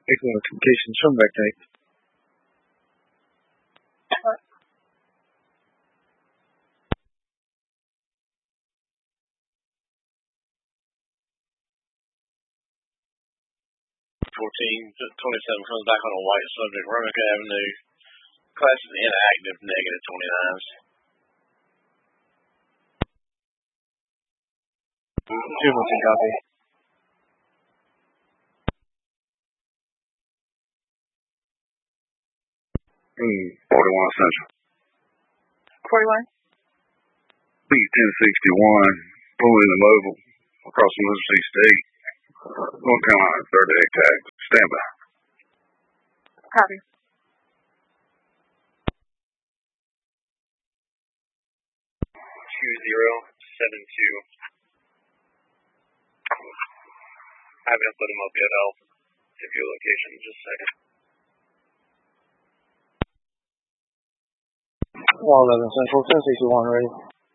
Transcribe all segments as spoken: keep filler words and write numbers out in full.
Excellent communication, strong back tape. fourteen twenty-seven comes back on a white subject, Roanoke Avenue. Class is inactive, negative twenty-nines. two fourteen copy. Hmm, forty-one Central. forty-one? B ten sixty-one, pulling the mobile across the Mississippi State. North Carolina, third egg tag. Stand by. Copy. two zero seven two. I haven't uploaded my P F L to your location in just a second. one eleven Central, ten sixty-one ready.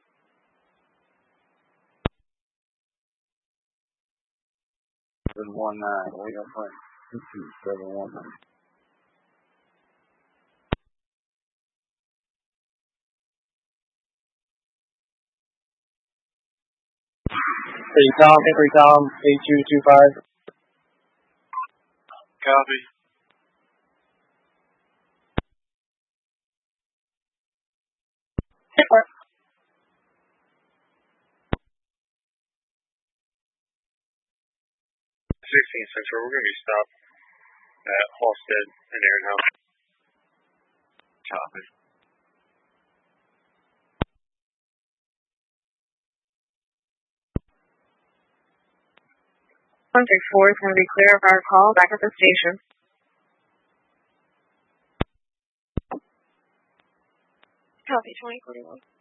seven one nine, wait up front. seven one nine. Three Tom, three Tom, eight two two five. Copy. Report. sixteen Central, we're going to be stopped at Halstead and Aaron House. Copy. one six four is going to be clear of our call back at the station. Copy, twenty forty-one.